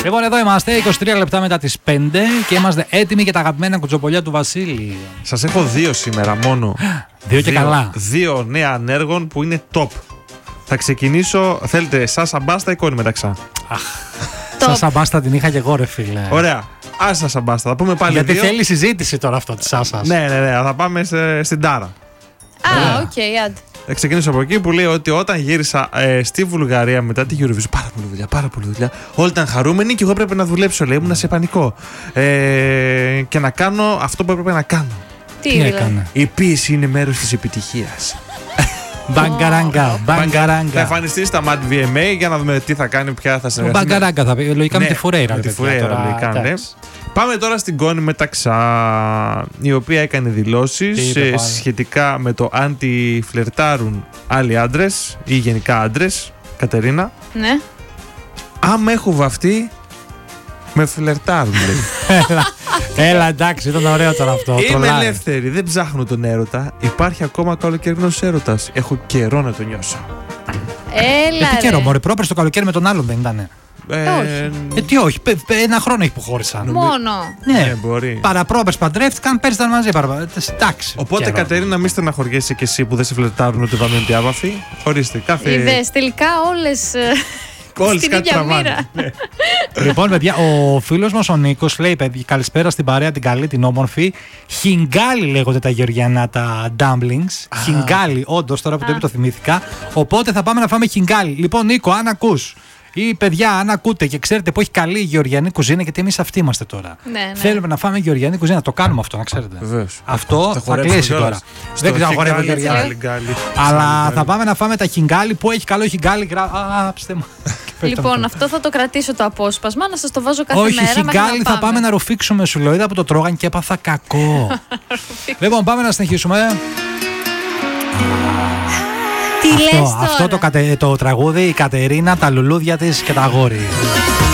Λοιπόν, εδώ είμαστε 23 λεπτά μετά τις 5 και είμαστε έτοιμοι για τα αγαπημένα κουτσοπολιά του Βασίλη. Σας έχω 2 σήμερα μόνο. 2 και καλά. 2 νέα ανέργων που είναι top. Θα ξεκινήσω. Θέλετε Σάσα Μπάστα ή Κόνη Μεταξά? Σάσα Μπάστα την είχα και εγώ, ρε φίλε. Ωραία. Άσα Σάσα Μπάστα. Θα πούμε πάλι. Γιατί 2. θέλει συζήτηση τώρα αυτό τη Σάσα. Ναι. Θα πάμε στην Τάρα. Οκ, άντε. Θα ξεκινήσω από εκεί που λέει ότι όταν γύρισα στη Βουλγαρία μετά τη Eurovision, πάρα πολύ δουλειά. Όλοι ήταν χαρούμενοι και εγώ έπρεπε να δουλέψω. Λέει, ήμουν σε πανικό. Και να κάνω αυτό που έπρεπε να κάνω. Τι έκανε? Η ποίηση είναι μέρος της επιτυχίας. Μπαγκαράγκα. Θα εμφανιστεί στα Mad VMA για να δούμε τι θα κάνει, ποια θα συνεργαστεί. Μπαγκαράγκα θα πει. Λογικά με τη Φουρέιρα. Με τη Φουρέιρα, λογικά, ναι. Πάμε τώρα στην Κόνη Μεταξά, η οποία έκανε δηλώσεις σχετικά με το αν τη φλερτάρουν άλλοι άντρες ή γενικά άντρες. Κατερίνα. Ναι. Άμα έχω βαφτεί, με φλερτάρουν, λέει. Έλα, εντάξει, ήταν ωραίο τώρα αυτό. Είμαι ελεύθερη, δεν ψάχνω τον έρωτα. Υπάρχει ακόμα καλοκαιρινός έρωτας. Έχω καιρό να το νιώσω. Έλα. Τι καιρό, μωρέ, πρόπερς το καλοκαίρι με τον άλλον δεν ήτανε? Όχι. Τι όχι, ένα χρόνο έχει που χώρισαν. Μόνο. Ναι, μπορεί. Παραπρόπερς παντρεύτηκαν, πέρσι ήταν μαζί. Εντάξει. Οπότε, Κατερίνα, μη στεναχωριέσαι κι εσύ που δεν σε φλερτάρουν ούτε βαμμένοι ούτε άβαφοι. Χωρίστε. Είδες, τελικά όλες. Όλες στην κάτι ίδια τραβάνε. μοίρα. Λοιπόν, παιδιά, ο φίλος μας ο Νίκος λέει: παιδιά, καλησπέρα στην παρέα, την καλή, την όμορφη. Χιγκάλι λέγονται τα γεωργιανά τα dumplings. Χιγκάλι, όντως, τώρα που το είπε το θυμήθηκα. Οπότε θα πάμε να φάμε χιγκάλι. Λοιπόν, Νίκο, αν ακούς, ή παιδιά, αν ακούτε και ξέρετε που έχει καλή γεωργιανή κουζίνα, γιατί εμείς αυτοί είμαστε τώρα. Ναι. Θέλουμε να φάμε γεωργιανή κουζίνα, το κάνουμε αυτό, να ξέρετε. Βεβαίως. Αυτό θα κλείσει τώρα. Δεν ξέρω αν χορεύω γεωργιανή. Αλλά θα πάμε να φάμε τα χιγκάλι που έχει καλό χιγκάλι. Ψτε μου. Λοιπόν, αυτό θα το κρατήσω το απόσπασμα, να σας το βάζω κάθε όχι, μέρα. Όχι, χιγκάλι θα πάμε να ρουφήξουμε σου λέω. Είδα που το τρώγαν και έπαθα κακό. Λοιπόν, πάμε να συνεχίσουμε. Τι λες τώρα? Αυτό το τραγούδι, η Κατερίνα, τα λουλούδια της και τα αγόρι.